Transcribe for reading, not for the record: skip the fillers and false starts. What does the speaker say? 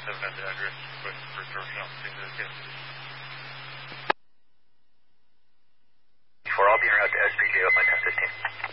haven't had the address for storage, things like that.